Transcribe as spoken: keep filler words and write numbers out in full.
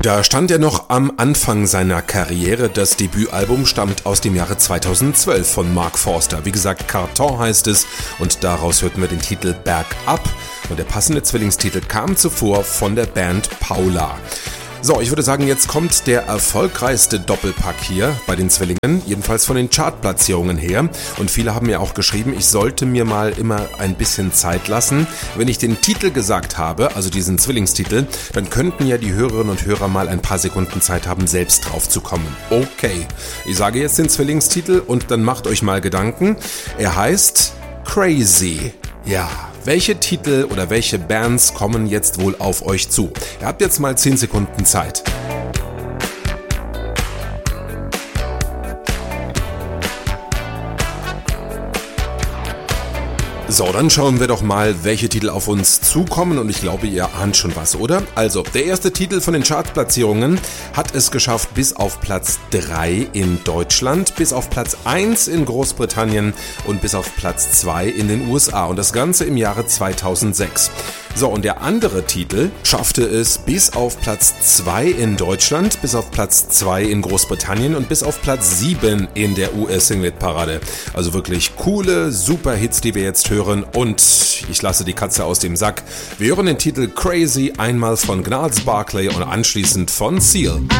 Da stand er noch am Anfang seiner Karriere. Das Debütalbum stammt aus dem Jahre zweitausendzwölf von Mark Forster. Wie gesagt, Carton heißt es und daraus hörten wir den Titel Bergab. Und der passende Zwillingstitel kam zuvor von der Band Paula. So, ich würde sagen, jetzt kommt der erfolgreichste Doppelpack hier bei den Zwillingen, jedenfalls von den Chartplatzierungen her. Und viele haben mir auch geschrieben, ich sollte mir mal immer ein bisschen Zeit lassen. Wenn ich den Titel gesagt habe, also diesen Zwillingstitel, dann könnten ja die Hörerinnen und Hörer mal ein paar Sekunden Zeit haben, selbst drauf zu kommen. Okay, ich sage jetzt den Zwillingstitel und dann macht euch mal Gedanken. Er heißt Crazy. Ja, welche Titel oder welche Bands kommen jetzt wohl auf euch zu? Ihr habt jetzt mal zehn Sekunden Zeit. So, dann schauen wir doch mal, welche Titel auf uns zukommen und ich glaube, ihr ahnt schon was, oder? Also, der erste Titel von den Chartplatzierungen hat es geschafft bis auf Platz drei in Deutschland, bis auf Platz eins in Großbritannien und bis auf Platz zwei in den U S A und das Ganze im Jahre zweitausendsechs. So, und der andere Titel schaffte es bis auf Platz zwei in Deutschland, bis auf Platz zwei in Großbritannien und bis auf Platz sieben in der U S-Singlet-Parade. Also wirklich coole, super Hits, die wir jetzt hören und ich lasse die Katze aus dem Sack. Wir hören den Titel Crazy einmal von Gnarls Barkley und anschließend von Seal.